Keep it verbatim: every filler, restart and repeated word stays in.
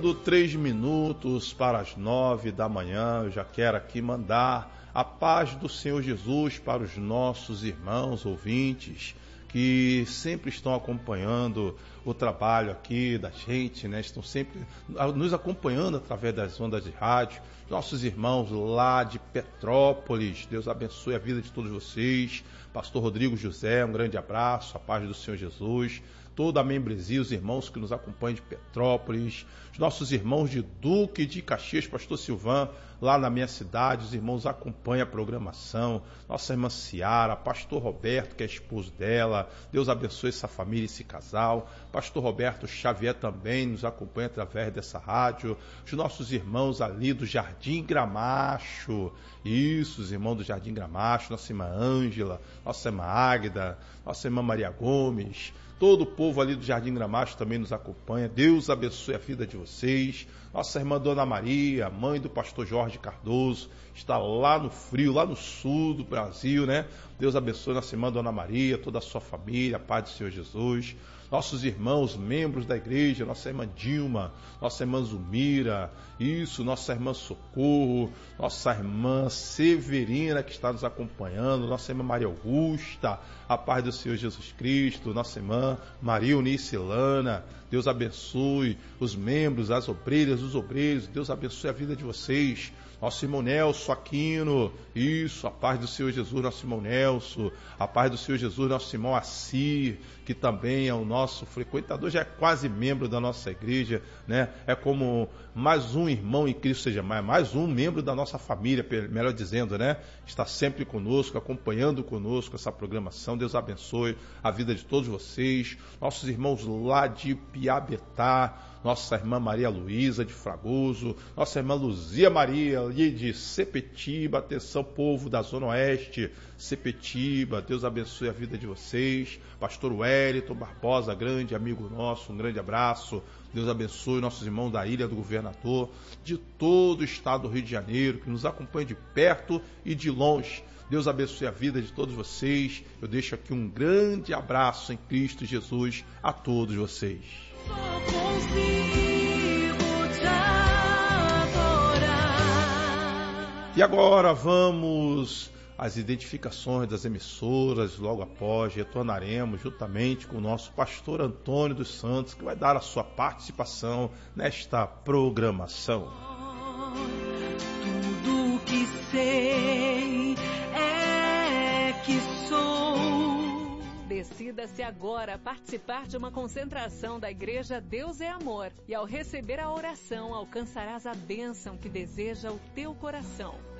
Faltando três minutos para as nove da manhã, eu já quero aqui mandar a paz do Senhor Jesus para os nossos irmãos ouvintes que sempre estão acompanhando o trabalho aqui da gente, né? Estão sempre nos acompanhando através das ondas de rádio. Nossos irmãos lá de Petrópolis, Deus abençoe a vida de todos vocês. Pastor Rodrigo José, um grande abraço, a paz do Senhor Jesus. Toda a membresia, os irmãos que nos acompanham de Petrópolis, os nossos irmãos de Duque de Caxias, Pastor Silvan, lá na minha cidade, os irmãos acompanham a programação, nossa irmã Ciara, Pastor Roberto, que é esposo dela, Deus abençoe essa família, esse casal, Pastor Roberto Xavier também nos acompanha através dessa rádio, os nossos irmãos ali do Jardim Gramacho, isso, os irmãos do Jardim Gramacho, nossa irmã Ângela, nossa irmã Águida, nossa irmã Maria Gomes, todo o povo ali do Jardim Gramacho também nos acompanha. Deus abençoe a vida de vocês. Nossa irmã Dona Maria, mãe do pastor Jorge Cardoso, está lá no frio, lá no sul do Brasil, né? Deus abençoe nossa irmã Dona Maria, toda a sua família, a paz do Senhor Jesus. Nossos irmãos, membros da igreja, nossa irmã Dilma, nossa irmã Zumira, isso, nossa irmã Socorro, nossa irmã Severina que está nos acompanhando, nossa irmã Maria Augusta, a paz do Senhor Jesus Cristo, nossa irmã Maria Eunice Lana, Deus abençoe os membros, as obreiras, os obreiros, Deus abençoe a vida de vocês. Nosso irmão Nelson Aquino, isso, a paz do Senhor Jesus, nosso irmão Nelson, a paz do Senhor Jesus, nosso irmão Assir, que também é o nosso frequentador, já é quase membro da nossa igreja, né? É como mais um irmão em Cristo, seja mais, mais um membro da nossa família, melhor dizendo, né? Está sempre conosco, acompanhando conosco essa programação. Deus abençoe a vida de todos vocês, nossos irmãos lá de Piabetá, nossa irmã Maria Luísa de Fragoso, nossa irmã Luzia Maria ali de Sepetiba, atenção povo da Zona Oeste, Sepetiba, Deus abençoe a vida de vocês, pastor Wellington Barbosa, grande amigo nosso, um grande abraço, Deus abençoe nossos irmãos da Ilha do Governador, de todo o estado do Rio de Janeiro, que nos acompanham de perto e de longe. Deus abençoe a vida de todos vocês. Eu deixo aqui um grande abraço em Cristo Jesus a todos vocês. E agora vamos às identificações das emissoras. Logo após retornaremos juntamente com o nosso pastor Antônio dos Santos, que vai dar a sua participação nesta programação. Tudo que sei é que sou. Decida-se agora a participar de uma concentração da Igreja Deus é Amor. E ao receber a oração, alcançarás a bênção que deseja o teu coração.